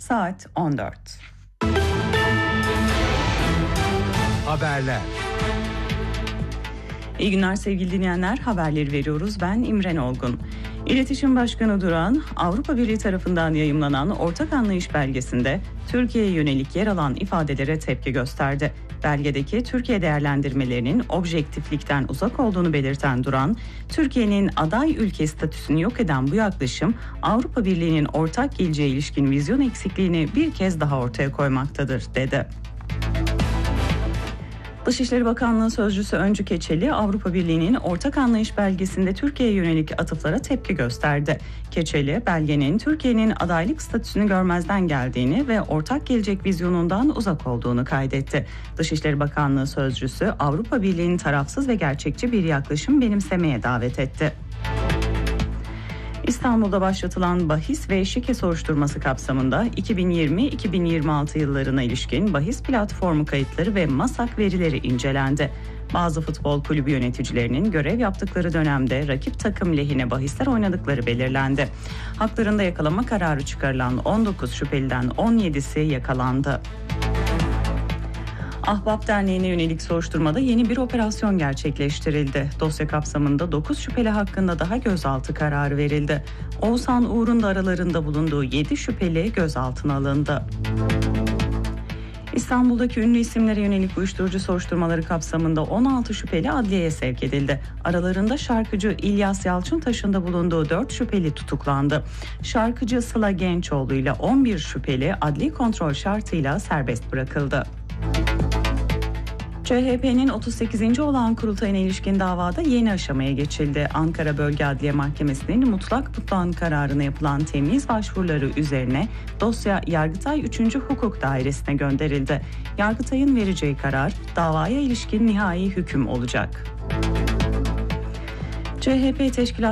Saat 14. Haberler. İyi günler sevgili dinleyenler. Haberleri veriyoruz. Ben İmren Olgun. İletişim Başkanı Duran, Avrupa Birliği tarafından yayımlanan ortak anlayış belgesinde Türkiye'ye yönelik yer alan ifadelere tepki gösterdi. Belgedeki Türkiye değerlendirmelerinin objektiflikten uzak olduğunu belirten Duran, Türkiye'nin aday ülke statüsünü yok eden bu yaklaşım Avrupa Birliği'nin ortak geleceğe ilişkin vizyon eksikliğini bir kez daha ortaya koymaktadır, dedi. Dışişleri Bakanlığı Sözcüsü Öncü Keçeli, Avrupa Birliği'nin ortak anlayış belgesinde Türkiye'ye yönelik atıflara tepki gösterdi. Keçeli, belgenin Türkiye'nin adaylık statüsünü görmezden geldiğini ve ortak gelecek vizyonundan uzak olduğunu kaydetti. Dışişleri Bakanlığı Sözcüsü, Avrupa Birliği'nin tarafsız ve gerçekçi bir yaklaşım benimsemeye davet etti. İstanbul'da başlatılan bahis ve şike soruşturması kapsamında 2020-2026 yıllarına ilişkin bahis platformu kayıtları ve MASAK verileri incelendi. Bazı futbol kulübü yöneticilerinin görev yaptıkları dönemde rakip takım lehine bahisler oynadıkları belirlendi. Haklarında yakalama kararı çıkarılan 19 şüpheliden 17'si yakalandı. Ahbap Derneği'ne yönelik soruşturmada yeni bir operasyon gerçekleştirildi. Dosya kapsamında 9 şüpheli hakkında daha gözaltı kararı verildi. Oğuzhan Uğur'un da aralarında bulunduğu 7 şüpheli gözaltına alındı. İstanbul'daki ünlü isimlere yönelik uyuşturucu soruşturmaları kapsamında 16 şüpheli adliyeye sevk edildi. Aralarında şarkıcı İlyas Yalçıntaş'ın da bulunduğu 4 şüpheli tutuklandı. Şarkıcı Sıla Gençoğlu ile 11 şüpheli adli kontrol şartıyla serbest bırakıldı. CHP'nin 38. olağan kurultayına ilişkin davada yeni aşamaya geçildi. Ankara Bölge Adliye Mahkemesi'nin mutlak tutuklan kararına yapılan temyiz başvuruları üzerine dosya Yargıtay 3. Hukuk Dairesi'ne gönderildi. Yargıtay'ın vereceği karar davaya ilişkin nihai hüküm olacak. CHP Teşkilat